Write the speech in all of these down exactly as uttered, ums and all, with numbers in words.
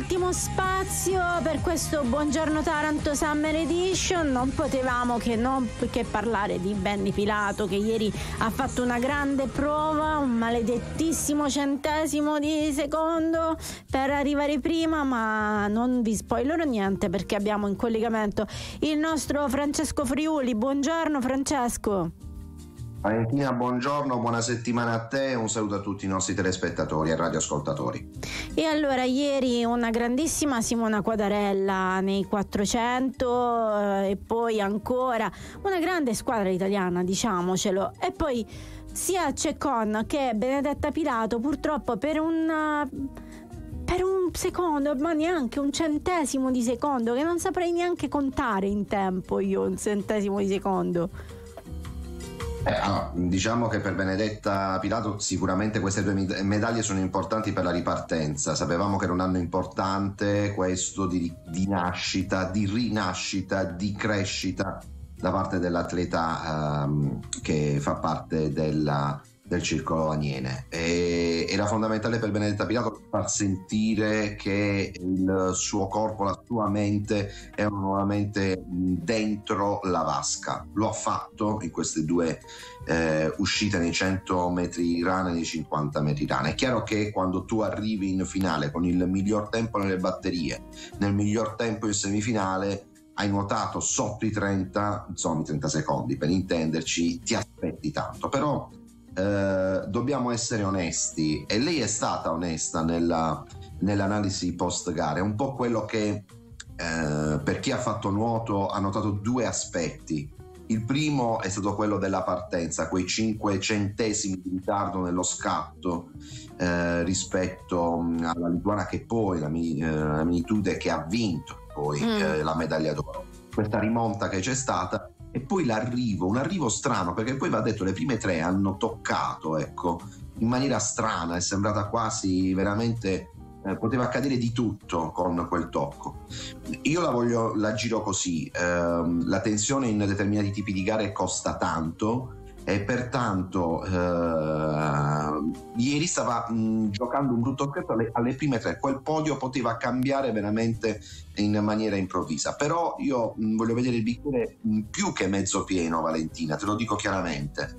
ultimo spazio per questo Buongiorno Taranto Summer Edition. Non potevamo che non che parlare di Benny Pilato, che ieri ha fatto una grande prova, un maledettissimo centesimo di secondo per arrivare prima, ma non vi spoilerò niente perché abbiamo in collegamento il nostro Francesco Friuli. Buongiorno Francesco. Valentina, buongiorno, buona settimana a te e un saluto a tutti i nostri telespettatori e radioascoltatori. E allora, ieri una grandissima Simona Quadarella nei quattrocento eh, e poi ancora una grande squadra italiana, diciamocelo, e poi sia Ceccon che Benedetta Pilato purtroppo per un... per un secondo, ma neanche un centesimo di secondo, che non saprei neanche contare in tempo io un centesimo di secondo. Eh, allora, diciamo che per Benedetta Pilato sicuramente queste due medaglie sono importanti per la ripartenza. Sapevamo che era un anno importante questo di, di nascita, di rinascita, di crescita da parte dell'atleta ehm, che fa parte della, del circolo Aniene. E, era fondamentale per Benedetta Pilato far sentire che il suo corpo, la sua mente erano nuovamente dentro la vasca. Lo ha fatto in queste due eh, uscite nei cento metri rana e nei cinquanta metri rana. È chiaro che quando tu arrivi in finale con il miglior tempo nelle batterie, nel miglior tempo in semifinale, hai nuotato sotto i trenta, insomma i trenta secondi per intenderci, ti aspetti tanto, però eh, dobbiamo essere onesti e lei è stata onesta nella, nell'analisi post gara. È un po' quello che eh, per chi ha fatto nuoto ha notato due aspetti. Il primo è stato quello della partenza, quei cinque centesimi di ritardo nello scatto eh, rispetto alla lituana, che poi la, eh, la Minitude che ha vinto poi mm. eh, la medaglia d'oro, questa rimonta che c'è stata, e poi l'arrivo, un arrivo strano, perché poi va detto le prime tre hanno toccato, ecco, in maniera strana, è sembrata quasi veramente eh, poteva accadere di tutto con quel tocco. Io la voglio, la giro così, ehm, la tensione in determinati tipi di gare costa tanto e pertanto eh, ieri stava mh, giocando un brutto scherzo alle, alle prime tre. Quel podio poteva cambiare veramente in maniera improvvisa, però io mh, voglio vedere il bicchiere mh, più che mezzo pieno, Valentina, te lo dico chiaramente.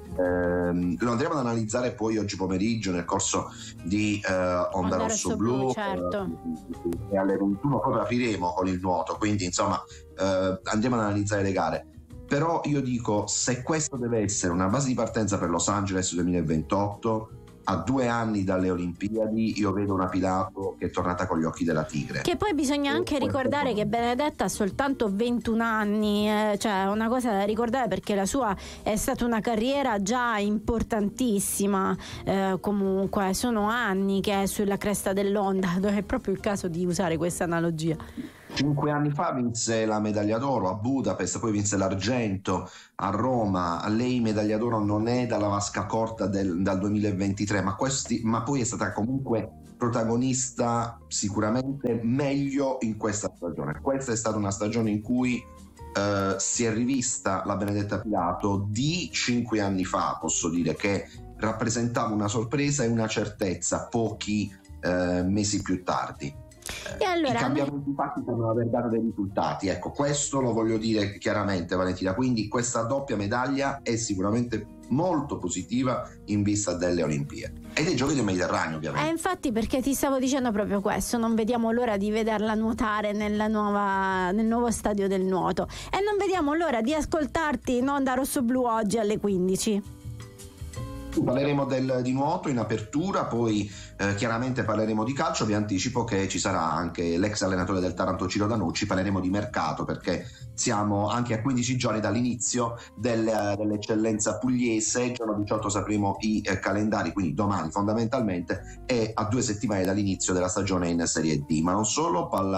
Eh, lo andremo ad analizzare poi oggi pomeriggio nel corso di eh, Onda, Onda Rosso, Rosso Blu, Blu certo. eh, e alle ventuno proprio apriremo con il nuoto, quindi insomma eh, andremo ad analizzare le gare. Però io dico, se questo deve essere una base di partenza per Los Angeles duemilaventotto, a due anni dalle Olimpiadi, io vedo una Pilato che è tornata con gli occhi della tigre. Che poi bisogna anche e ricordare che Benedetta ha soltanto ventuno anni, eh, cioè una cosa da ricordare, perché la sua è stata una carriera già importantissima, eh, comunque sono anni che è sulla cresta dell'onda, dove è proprio il caso di usare questa analogia. Cinque anni fa vinse la medaglia d'oro a Budapest, poi vinse l'argento a Roma. Lei medaglia d'oro non è dalla vasca corta del, dal duemilaventitré, ma, questi, ma poi è stata comunque protagonista sicuramente meglio in questa stagione. Questa è stata una stagione in cui eh, si è rivista la Benedetta Pilato di cinque anni fa, posso dire, che rappresentava una sorpresa e una certezza pochi eh, mesi più tardi. E allora, i cambiamenti fatti sembrano aver dato dei risultati, ecco, questo lo voglio dire chiaramente, Valentina. Quindi questa doppia medaglia è sicuramente molto positiva in vista delle Olimpiadi e dei Giochi del Mediterraneo, ovviamente. Eh, infatti, perché ti stavo dicendo proprio questo, non vediamo l'ora di vederla nuotare nella nuova, nel nuovo stadio del nuoto, e non vediamo l'ora di ascoltarti in Onda Rosso Blu oggi alle quindici. Parleremo del, di nuoto in apertura, poi eh, chiaramente parleremo di calcio. Vi anticipo che ci sarà anche l'ex allenatore del Taranto Ciro Danucci. Parleremo di mercato, perché siamo anche a quindici giorni dall'inizio del, dell'eccellenza pugliese. Giorno diciotto sapremo i eh, calendari, quindi domani fondamentalmente, e a due settimane dall'inizio della stagione in Serie D. Ma non solo, palla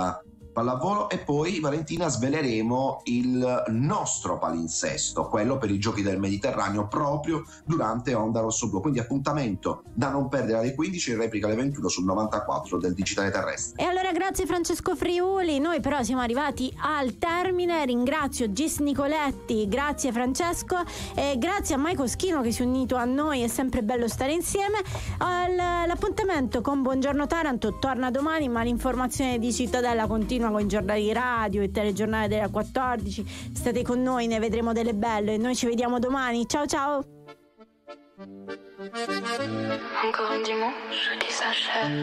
pallavolo, e poi Valentina sveleremo il nostro palinsesto, quello per i giochi del Mediterraneo, proprio durante Onda Rosso Blu. Quindi appuntamento da non perdere alle quindici, in replica alle ventuno sul novantaquattro del Digitale Terrestre. E allora grazie Francesco Friuli, noi però siamo arrivati al termine. Ringrazio Gis Nicoletti, grazie Francesco, e grazie a Maico Schino che si è unito a noi, è sempre bello stare insieme. L'appuntamento con Buongiorno Taranto torna domani, ma l'informazione di Cittadella continua con i giornali radio e telegiornale delle quattordici. State con noi, ne vedremo delle belle e noi ci vediamo domani. Ciao ciao. Encore un dimanche qui s'achève.